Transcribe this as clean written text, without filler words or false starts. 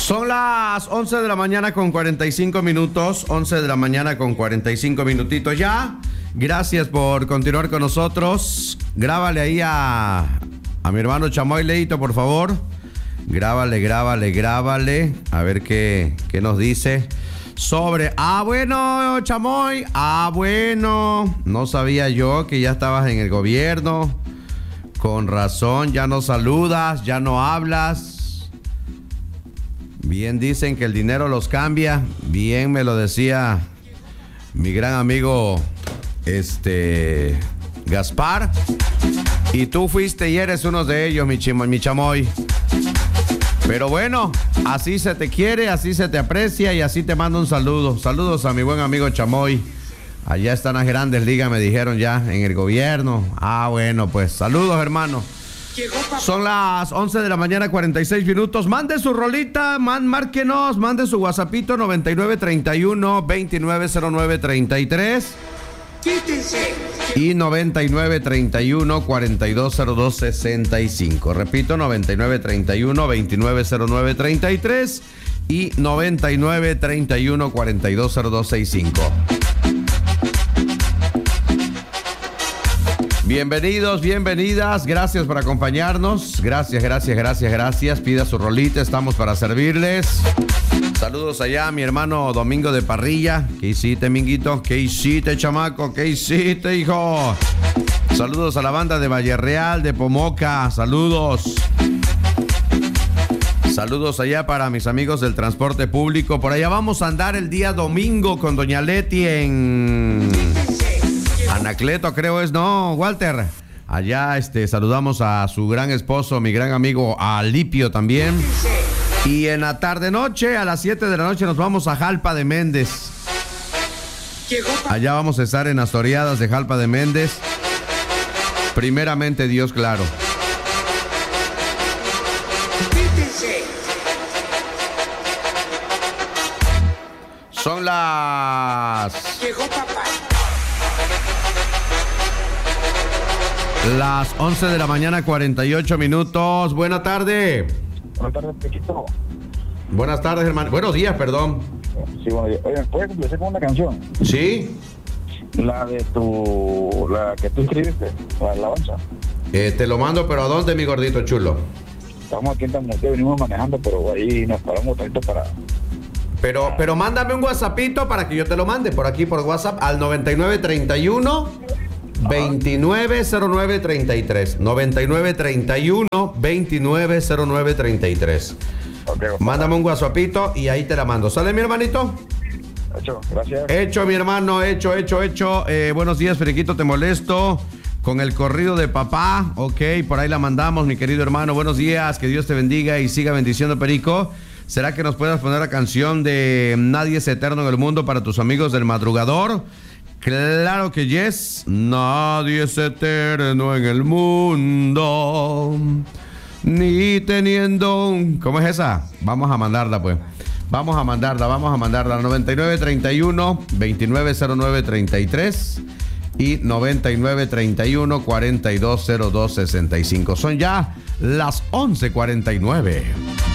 Son las 11 de la mañana con 45 minutos, 11 de la mañana con 45 minutitos ya. Gracias por continuar con nosotros. Grábale ahí a mi hermano Chamoy, Leito, por favor. Grábale. A ver qué nos dice sobre... bueno, Chamoy. Bueno. No sabía yo que ya estabas en el gobierno. Con razón, ya no saludas, ya no hablas. Bien dicen que el dinero los cambia. Bien me lo decía mi gran amigo Gaspar. Y tú fuiste y eres uno de ellos, mi Chamoy. Pero bueno, así se te quiere, así se te aprecia y así te mando un saludo. Saludos a mi buen amigo Chamoy. Allá están las grandes ligas, me dijeron ya, en el gobierno. Bueno, pues saludos, hermano. Son las 11 de la mañana, 46 minutos. Mande su rolita, márquenos, mande su WhatsAppito 9931-290933 y 9931-420265. Repito, 9931-290933 y 9931-420265. Bienvenidos, bienvenidas, gracias por acompañarnos, gracias. Pida su rolita, estamos para servirles. Saludos allá a mi hermano Domingo de Parrilla. ¿Qué hiciste, Minguito? ¿Qué hiciste, chamaco? ¿Qué hiciste, hijo? Saludos a la banda de Valle Real, de Pomoca, saludos. Saludos allá para mis amigos del transporte público. Por allá vamos a andar el día domingo con doña Leti en... Anacleto, creo es, ¿no, Walter? Allá saludamos a su gran esposo, mi gran amigo Alipio también. Y en la tarde-noche, a las 7 de la noche, nos vamos a Jalpa de Méndez. Allá vamos a estar en las toreadas de Jalpa de Méndez. Primeramente Dios, claro. Son las 11 de la mañana, 48 minutos. Buenas tardes. Buenas tardes, Pequito. Buenas tardes, hermano. Buenos días, perdón. Sí, buenos días. Oye, ¿puedes complacer con una canción? ¿Sí? La que tú escribiste, la alabanza. Te lo mando, pero ¿a dónde, mi gordito chulo? Estamos aquí en Tamuque, venimos manejando, pero ahí nos paramos tanto para... Pero mándame un WhatsAppito para que yo te lo mande por aquí, por WhatsApp, al 9931-290933. 9931-290933. Okay, mándame un WhatsAppito y ahí te la mando. ¿Sale, mi hermanito? Hecho, gracias. Hecho, mi hermano, hecho. Buenos días, Periquito, te molesto con el corrido de papá. Ok, por ahí la mandamos, mi querido hermano. Buenos días, que Dios te bendiga y siga bendiciendo, Perico. ¿Será que nos puedas poner la canción de Nadie es eterno en el mundo para tus amigos del madrugador? Claro que yes. Nadie es eterno en el mundo, ni teniendo un... ¿Cómo es esa? Vamos a mandarla, pues. Vamos a mandarla. 9931-290933 y 9931-420265. Son ya las 11:49.